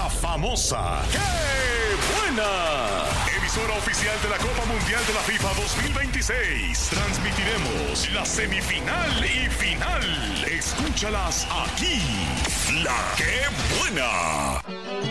La famosa ¡Qué buena! Emisora oficial de la Copa Mundial de la FIFA 2026. Transmitiremos la semifinal y final. Escúchalas aquí. La ¡Qué buena!